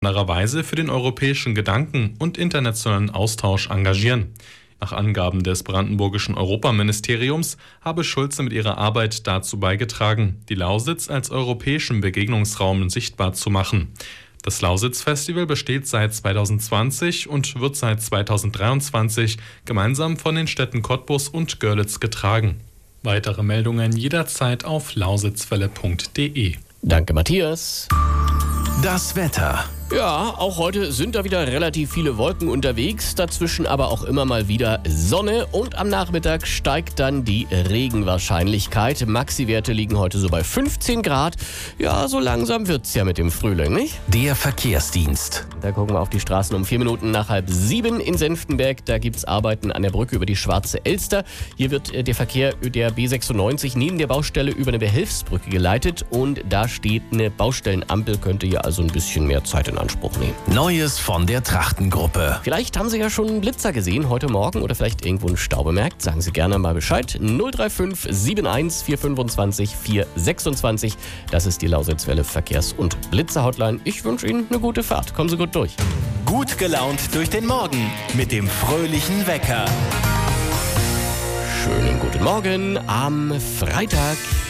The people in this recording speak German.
Weise für den europäischen Gedanken und internationalen Austausch engagieren. Nach Angaben des brandenburgischen Europaministeriums habe Schulze mit ihrer Arbeit dazu beigetragen, die Lausitz als europäischen Begegnungsraum sichtbar zu machen. Das Lausitz-Festival besteht seit 2020 und wird seit 2023 gemeinsam von den Städten Cottbus und Görlitz getragen. Weitere Meldungen jederzeit auf lausitzwelle.de. Danke, Matthias. Das Wetter. Ja, auch heute sind da wieder relativ viele Wolken unterwegs, dazwischen aber auch immer mal wieder Sonne und am Nachmittag steigt dann die Regenwahrscheinlichkeit. Maxi-Werte liegen heute so bei 15 Grad. Ja, so langsam wird's ja mit dem Frühling, nicht? Der Verkehrsdienst. Da gucken wir auf die Straßen um 4 Minuten nach 6:30 in Senftenberg. Da gibt's Arbeiten an der Brücke über die Schwarze Elster. Hier wird der Verkehr der B96 neben der Baustelle über eine Behelfsbrücke geleitet und da steht eine Baustellenampel, könnte hier also ein bisschen mehr Zeit in Anspruch nehmen. Neues von der Trachtengruppe. Vielleicht haben Sie ja schon einen Blitzer gesehen heute Morgen oder vielleicht irgendwo einen Stau bemerkt. Sagen Sie gerne mal Bescheid. 035 71 425 426. Das ist die Lausitzwelle Verkehrs- und Blitzer-Hotline. Ich wünsche Ihnen eine gute Fahrt. Kommen Sie gut durch. Gut gelaunt durch den Morgen mit dem fröhlichen Wecker. Schönen guten Morgen am Freitag.